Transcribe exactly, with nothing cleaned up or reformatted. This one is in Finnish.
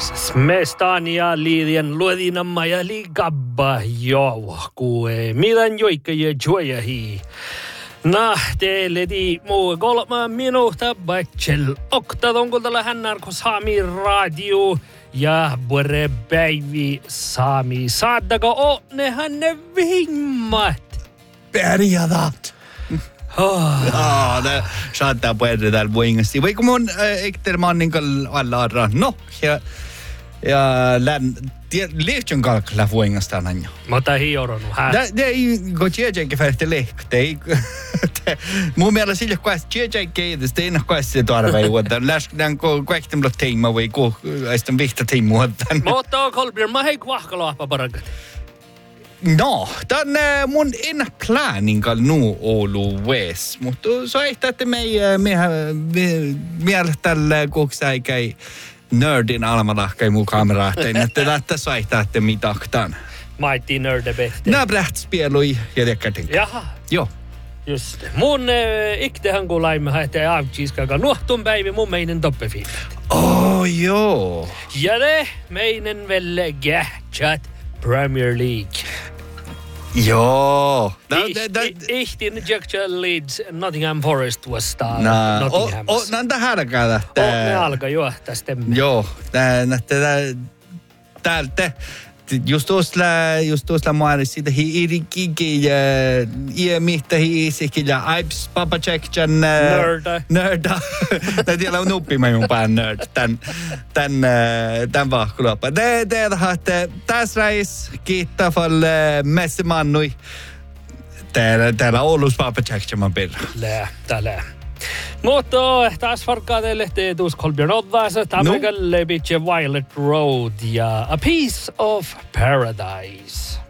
Smestania liiden luodinamma ja liikabba joo, kue milan joikka ja jojahi. Nah, teille di muu kolma minuutta batsel. Okta tonkultalla hännär ko Saami radio ja bore päivi Saami. Saattako o ne hänne vihimmat? Pärjätat. Oh. Ja, det saattaa puhua täällä vuingasti. Vaikka mun ektermanninkal alla arra. No, ja, ja län, liihtyn kalkla vuingasta näin. Mutta hioronu, hä? Det ei gå tjejenke färte lek. Det ei, mun mielestä sille kuest tjejenke ei, det ei kuest se tarve juodan. Läskän ko kuekten blott teima vai ko äisten vihta teimuodan. Mutta kolbir, mä hei kuahkaloappa parakat. No, tämän äh, mun en planinkal nu olu ves, mutta soihtaa, että me mielestä tällä koksäikäi nördin almanahkai mun kamerahteen, että tätä soihtaa, että mitaktan. Mighty nördebehte. Nää brähtspelui ja dekkartinka. Jaha. Joo. Just. Mun äh, iktehän kun laimme haettiin avtsiiskaka nuohtun päivi mun meinen toppefiilit. Oh, joo. Ja ne meinen velle gähtjät Premier League. Joo. Ihtin Jackson Leeds Nottingham Forest vastaan no, Nottinghamissa. No, näitä härkää. Ne alkaa jo tästä. Joo. Täältä. Just tuossa, just tuossa maailmassa siitä hiirikikin ja iemihtä hiisikin ja aips papachekjan nörda. Nörda. Tämä tiellä on uppimaan mun pään nörd. Tän, tän, tän vahkuloppa. Det det att tässä reis kiittää fall messemannui. Täällä täällä Oulus papachekjan man bil. Lää, täällä. Mutta taas farkkaa teille teetuus Kolbjörn Oddaisa, Tammegalle Bitche Violet Road ja A Piece of Paradise.